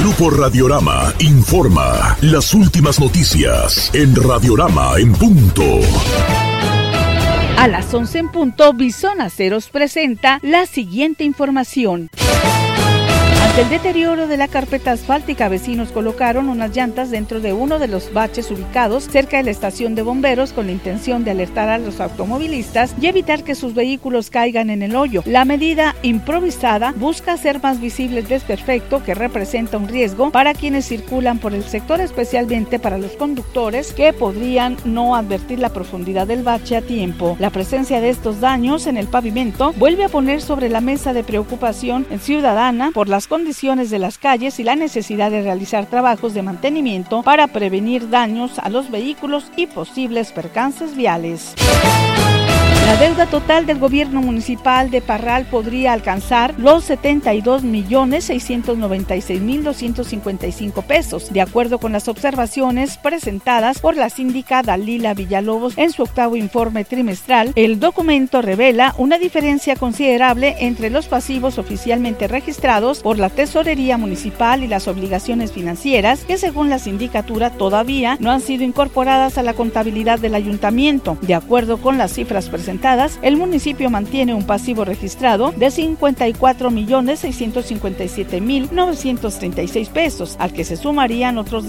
Grupo Radiorama informa las últimas noticias en Radiorama en punto. A las 11 en punto, Bison Aceros presenta la siguiente información. Ante el deterioro de la carpeta asfáltica, vecinos colocaron unas llantas dentro de uno de los baches ubicados cerca de la estación de bomberos con la intención de alertar a los automovilistas y evitar que sus vehículos caigan en el hoyo. La medida improvisada busca hacer más visible el desperfecto que representa un riesgo para quienes circulan por el sector, especialmente para los conductores que podrían no advertir la profundidad del bache a tiempo. La presencia de estos daños en el pavimento vuelve a poner sobre la mesa de preocupación ciudadana por las condiciones de las calles y la necesidad de realizar trabajos de mantenimiento para prevenir daños a los vehículos y posibles percances viales. La deuda total del gobierno municipal de Parral podría alcanzar los 72.696.255 pesos, de acuerdo con las observaciones presentadas por la síndica Dalila Villalobos en su octavo informe trimestral. El documento revela una diferencia considerable entre los pasivos oficialmente registrados por la Tesorería Municipal y las obligaciones financieras que, según la sindicatura, todavía no han sido incorporadas a la contabilidad del ayuntamiento. De acuerdo con las cifras presentadas, el municipio mantiene un pasivo registrado de 54.657.936 pesos, al que se sumarían otros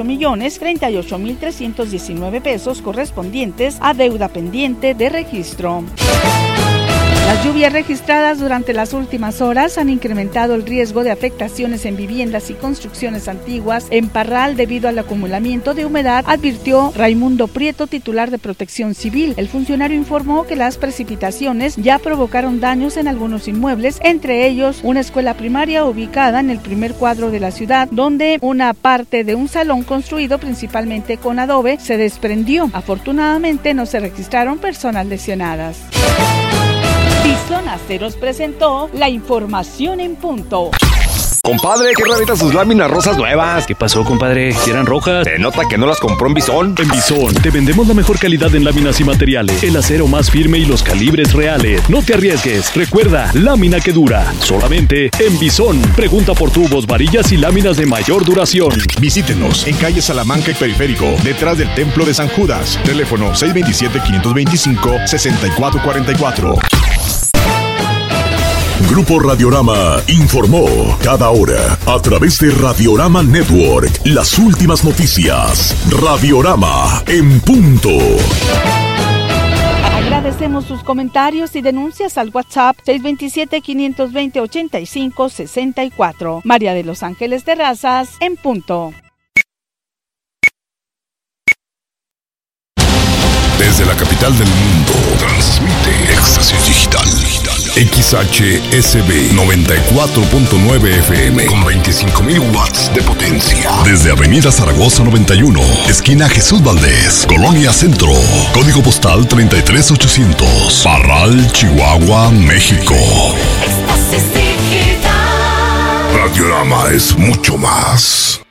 18.038.319 pesos correspondientes a deuda pendiente de registro. Las lluvias registradas durante las últimas horas han incrementado el riesgo de afectaciones en viviendas y construcciones antiguas en Parral debido al acumulamiento de humedad, advirtió Raimundo Prieto, titular de Protección Civil. El funcionario informó que las precipitaciones ya provocaron daños en algunos inmuebles, entre ellos una escuela primaria ubicada en el primer cuadro de la ciudad, donde una parte de un salón construido principalmente con adobe se desprendió. Afortunadamente no se registraron personas lesionadas. Bison Aceros presentó la información en punto. Compadre, qué raritas sus láminas rosas nuevas. ¿Qué pasó, compadre? ¿Si eran rojas? Se nota que no las compró en Bison. En Bison te vendemos la mejor calidad en láminas y materiales, el acero más firme y los calibres reales. No te arriesgues. Recuerda, lámina que dura. Solamente en Bison. Pregunta por tubos, varillas y láminas de mayor duración. Visítenos en calle Salamanca y Periférico, detrás del Templo de San Judas. Teléfono 627-525-6444. Grupo Radiorama informó cada hora a través de Radiorama Network las últimas noticias. Radiorama en punto. Agradecemos sus comentarios y denuncias al WhatsApp 627-520-8564. María de los Ángeles Terrazas en punto. Desde la capital del mundo, transmite Éxtasis Digital. XHSB 94.9 FM con 25.000 watts de potencia. Desde Avenida Zaragoza 91, esquina Jesús Valdés, Colonia Centro. Código postal 33800. Parral, Chihuahua, México. Éxtasis Digital. Radiorama es mucho más.